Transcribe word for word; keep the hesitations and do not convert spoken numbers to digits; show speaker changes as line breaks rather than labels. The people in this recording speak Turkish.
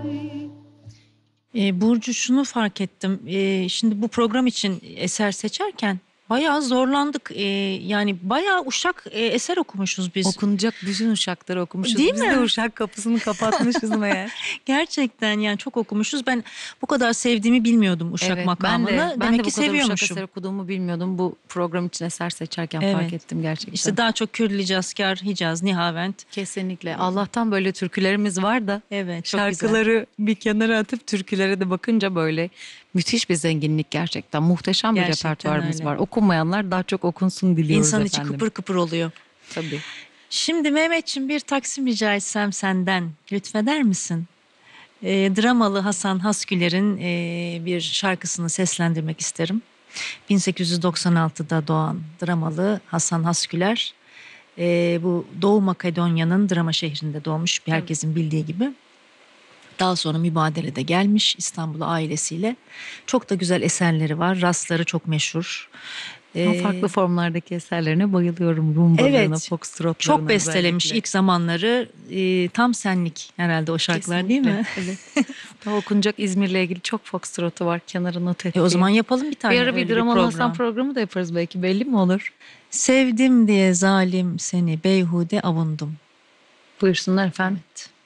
Eee, Burcu, şunu fark ettim. Eee, şimdi bu program için eser seçerken bayağı zorlandık. Eee, yani bayağı uşak eee, eser okumuşuz biz.
Okunacak bütün uşakları okumuşuz.
Değil
Biz
mi?
de uşak kapısını kapatmışız meğer.
Gerçekten yani çok okumuşuz. Ben bu kadar sevdiğimi bilmiyordum uşak
Evet, ben
makamını.
de ben
Demek
de
ki
bu kadar uşak
seviyormuşum.
eser okuduğumu bilmiyordum. Bu program için eser seçerken
Evet.
fark ettim gerçekten.
İşte daha çok Kürli, Cazkar, Hicaz, Nihavent.
Kesinlikle. Allah'tan böyle türkülerimiz var da
Evet, çok güzel.
şarkıları bir kenara atıp türkülere de bakınca böyle müthiş bir zenginlik gerçekten. Muhteşem bir
Gerçekten
repertuarımız
öyle.
var. Okunmayanlar daha çok okunsun diliyoruz
İnsan içi
efendim.
kıpır kıpır oluyor.
Tabii.
Şimdi Mehmetçiğim, bir taksim rica etsem senden, lütfeder misin? Eee, dramalı Hasan Hasgüler'in eee, bir şarkısını seslendirmek isterim. bin sekiz yüz doksan altıda doğan dramalı Hasan Hasgüler, eee, bu Doğu Makedonya'nın Drama şehrinde doğmuş, bir herkesin bildiği gibi. Daha sonra mübadelede gelmiş İstanbul'a ailesiyle. Çok da güzel eserleri var. Rastları çok meşhur.
O
Ee,
farklı formlardaki eserlerine bayılıyorum. Rumbalarına,
Evet,
foxtrotlarına
çok bestelemiş
özellikle.
ilk zamanları. Ee, tam senlik herhalde o şarkılar, değil mi?
Kesinlikle, evet. Daha okunacak İzmir'le ilgili çok foxtrotu var. Kenara not
E,
ettiğim.
o zaman yapalım bir tane
Bir ara
öyle
bir Dramalı Hasan
program.
programı da yaparız belki. Belli mi olur?
Sevdim diye zalim seni beyhude avundum.
Buyursunlar efendim.
Evet.